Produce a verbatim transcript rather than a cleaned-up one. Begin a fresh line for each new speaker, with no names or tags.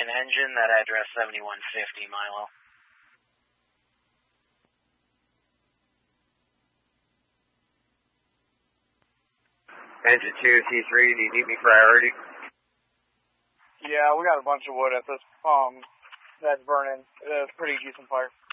an engine, that address seventy-one fifty, Milo.
Engine two, T three, do you need me priority?
Yeah, we got a bunch of wood at this, um, that's burning. It's pretty decent fire.